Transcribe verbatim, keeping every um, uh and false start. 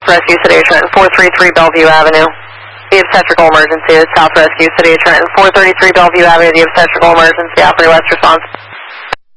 Rescue City of Trenton, four thirty-three Bellevue Avenue. The obstetrical emergency is South Rescue City of Trenton, four thirty-three Bellevue Avenue, the obstetrical emergency, operator West response.